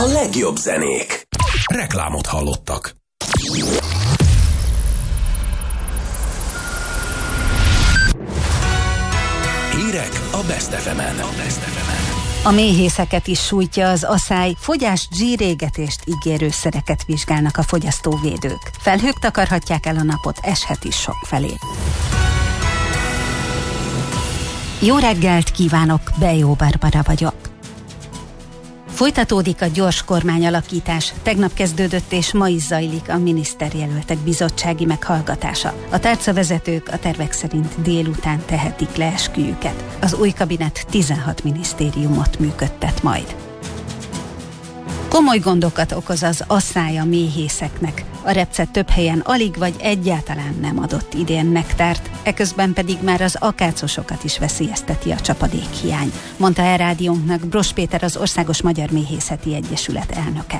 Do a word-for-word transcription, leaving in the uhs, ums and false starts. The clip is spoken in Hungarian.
legjobb zenék. Reklámot hallottak. Hírek a Best ef emen. A Best ef emen. A méhészeket is sújtja az aszály, fogyást, zsírégetést ígérő szereket vizsgálnak a fogyasztóvédők. Felhők takarhatják el a napot, eshet is sokfelé. Jó reggelt kívánok, Bejó Barbara vagyok. Folytatódik a gyors kormányalakítás, tegnap kezdődött és ma is zajlik a miniszterjelöltek bizottsági meghallgatása. A tárcavezetők a tervek szerint délután tehetik le esküjüket. Az új kabinet tizenhat minisztériumot működtet majd. Komoly gondokat okoz az asszály a méhészeknek. A repcet több helyen alig vagy egyáltalán nem adott idén nektárt, eközben pedig már az akácosokat is veszélyezteti a csapadékhiány, mondta E Rádiónknak Bross Péter, az Országos Magyar Méhészeti Egyesület elnöke.